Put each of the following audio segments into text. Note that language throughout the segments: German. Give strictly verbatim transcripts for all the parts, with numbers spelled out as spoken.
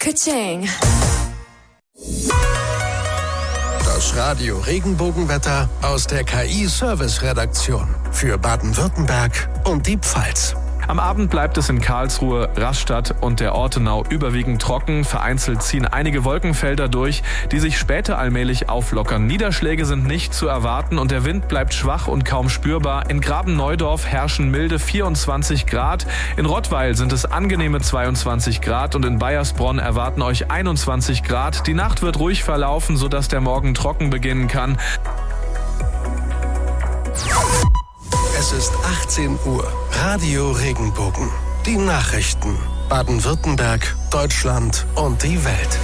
Ka-ching. Das Radio Regenbogenwetter aus der K I-Service-Redaktion für Baden-Württemberg und die Pfalz. Am Abend bleibt es in Karlsruhe, Rastatt und der Ortenau überwiegend trocken. Vereinzelt ziehen einige Wolkenfelder durch, die sich später allmählich auflockern. Niederschläge sind nicht zu erwarten und der Wind bleibt schwach und kaum spürbar. In Graben-Neudorf herrschen milde vierundzwanzig Grad. In Rottweil sind es angenehme zweiundzwanzig Grad und in Baiersbronn erwarten euch einundzwanzig Grad. Die Nacht wird ruhig verlaufen, sodass der Morgen trocken beginnen kann. Es ist achtzehn Uhr. Radio Regenbogen. Die Nachrichten. Baden-Württemberg, Deutschland und die Welt.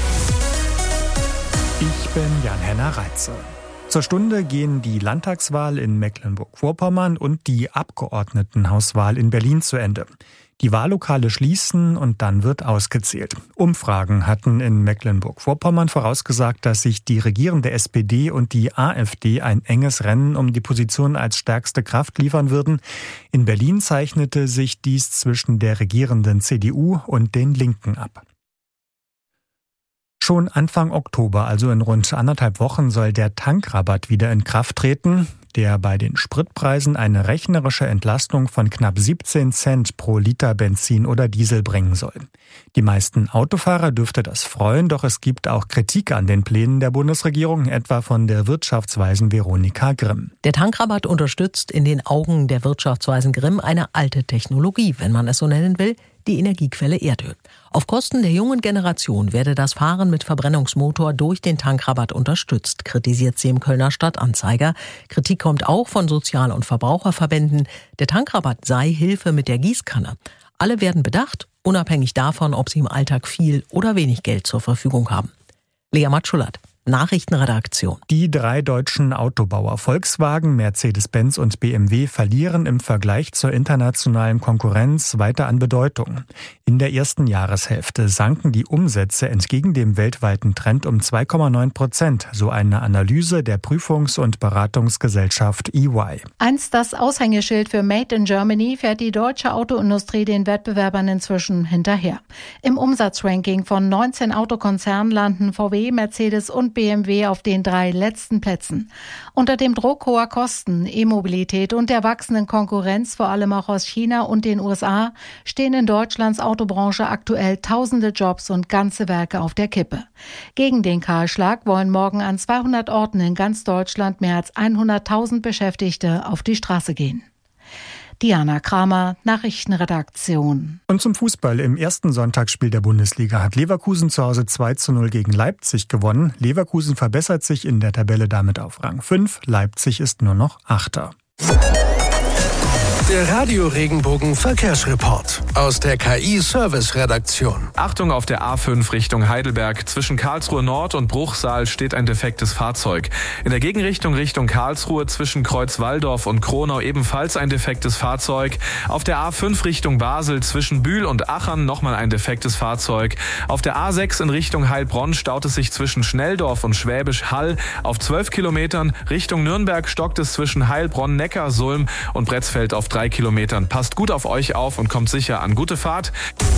Ich bin Jan-Henner Reitze. Zur Stunde gehen die Landtagswahl in Mecklenburg-Vorpommern und die Abgeordnetenhauswahl in Berlin zu Ende. Die Wahllokale schließen und dann wird ausgezählt. Umfragen hatten in Mecklenburg-Vorpommern vorausgesagt, dass sich die regierende S P D und die AfD ein enges Rennen um die Position als stärkste Kraft liefern würden. In Berlin zeichnete sich dies zwischen der regierenden C D U und den Linken ab. Schon Anfang Oktober, also in rund anderthalb Wochen, soll der Tankrabatt wieder in Kraft treten, der bei den Spritpreisen eine rechnerische Entlastung von knapp siebzehn Cent pro Liter Benzin oder Diesel bringen soll. Die meisten Autofahrer dürfte das freuen, doch es gibt auch Kritik an den Plänen der Bundesregierung, etwa von der Wirtschaftsweisen Veronika Grimm. Der Tankrabatt unterstützt in den Augen der Wirtschaftsweisen Grimm eine alte Technologie, wenn man es so nennen will, die Energiequelle Erdöl. Auf Kosten der jungen Generation werde das Fahren mit Verbrennungsmotor durch den Tankrabatt unterstützt, kritisiert sie im Kölner Stadtanzeiger. Kritik kommt auch von Sozial- und Verbraucherverbänden. Der Tankrabatt sei Hilfe mit der Gießkanne. Alle werden bedacht, unabhängig davon, ob sie im Alltag viel oder wenig Geld zur Verfügung haben. Lea Matschulat, Nachrichtenredaktion. Die drei deutschen Autobauer Volkswagen, Mercedes-Benz und B M W verlieren im Vergleich zur internationalen Konkurrenz weiter an Bedeutung. In der ersten Jahreshälfte sanken die Umsätze entgegen dem weltweiten Trend um zwei Komma neun Prozent, so eine Analyse der Prüfungs- und Beratungsgesellschaft E Y. Einst das Aushängeschild für Made in Germany fährt die deutsche Autoindustrie den Wettbewerbern inzwischen hinterher. Im Umsatzranking von neunzehn Autokonzernen landen V W, Mercedes und B M W auf den drei letzten Plätzen. Unter dem Druck hoher Kosten, E-Mobilität und der wachsenden Konkurrenz, vor allem auch aus China und den U S A, stehen in Deutschlands Autobranche aktuell tausende Jobs und ganze Werke auf der Kippe. Gegen den Kahlschlag wollen morgen an zweihundert Orten in ganz Deutschland mehr als hunderttausend Beschäftigte auf die Straße gehen. Diana Kramer, Nachrichtenredaktion. Und zum Fußball. Im ersten Sonntagsspiel der Bundesliga hat Leverkusen zu Hause zwei zu null gegen Leipzig gewonnen. Leverkusen verbessert sich in der Tabelle damit auf Rang fünf. Leipzig ist nur noch Achter. Der Radio Regenbogen Verkehrsreport aus der K I-Service-Redaktion. Achtung, auf der A fünf Richtung Heidelberg. Zwischen Karlsruhe Nord und Bruchsal steht ein defektes Fahrzeug. In der Gegenrichtung Richtung Karlsruhe zwischen Kreuzwaldorf und Kronau ebenfalls ein defektes Fahrzeug. Auf der A fünf Richtung Basel zwischen Bühl und Achern nochmal ein defektes Fahrzeug. Auf der A sechs in Richtung Heilbronn staut es sich zwischen Schnelldorf und Schwäbisch Hall. Auf zwölf Kilometern Richtung Nürnberg stockt es zwischen Heilbronn, Neckarsulm und Bretzfeld auf drei Kilometern. Passt gut auf euch auf und kommt sicher an. Gute Fahrt.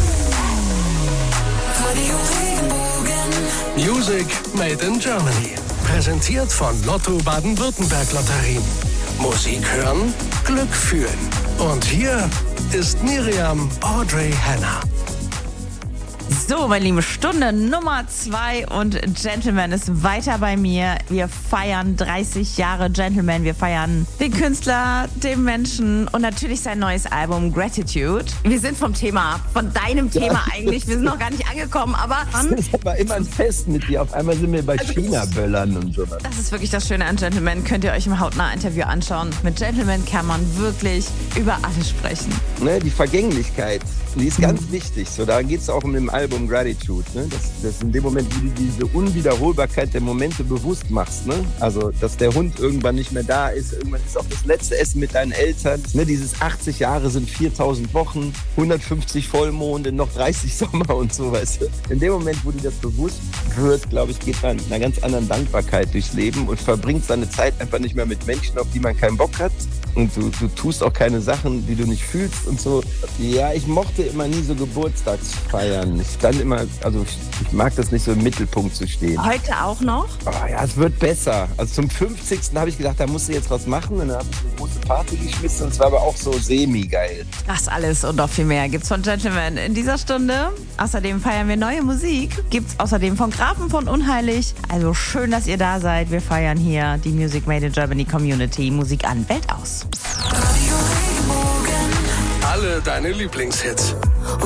Music made in Germany. Präsentiert von Lotto Baden-Württemberg Lotterien. Musik hören, Glück fühlen. Und hier ist Miriam Audrey Hanna. So, meine Lieben, Stunde Nummer zwei und Gentleman ist weiter bei mir. Wir feiern dreißig Jahre Gentleman. Wir feiern den Künstler, den Menschen und natürlich sein neues Album Gratitude. Wir sind vom Thema, von deinem Thema ja. eigentlich. Wir sind noch gar nicht angekommen, aber... Das ist aber immer ein Fest mit dir. Auf einmal sind wir bei also China-Böllern und so. Das ist wirklich das Schöne an Gentleman. Könnt ihr euch im Hautnah-Interview anschauen. Mit Gentleman kann man wirklich über alles sprechen. Ne, die Vergänglichkeit, die ist ganz mhm. wichtig. So, da geht es auch um den Album Gratitude. Ne? Das, das in dem Moment, wo du diese Unwiederholbarkeit der Momente bewusst machst. Ne? Also, dass der Hund irgendwann nicht mehr da ist. Irgendwann ist auch das letzte Essen mit deinen Eltern. Ne? Dieses achtzig Jahre sind viertausend Wochen, hundertfünfzig Vollmonde, noch dreißig Sommer und so, weißt du. In dem Moment, wo dir das bewusst wird, glaube ich, geht man mit einer ganz anderen Dankbarkeit durchs Leben und verbringt seine Zeit einfach nicht mehr mit Menschen, auf die man keinen Bock hat, und du, du tust auch keine Sachen, die du nicht fühlst und so. Ja, ich mochte immer nie so Geburtstagsfeiern. Ich stand immer, also ich, ich mag das nicht so im Mittelpunkt zu stehen. Heute auch noch? Oh, ja, es wird besser. Also zum fünfzigsten habe ich gedacht, da musst du jetzt was machen. Und dann habe ich eine große Party geschmissen und es war aber auch so semi-geil. Das alles und noch viel mehr gibt's von Gentleman in dieser Stunde. Außerdem feiern wir neue Musik. Gibt's außerdem von Grafen von Unheilig. Also schön, dass ihr da seid. Wir feiern hier die Music Made in Germany Community. Musik an, Welt aus. Alle deine Lieblingshits.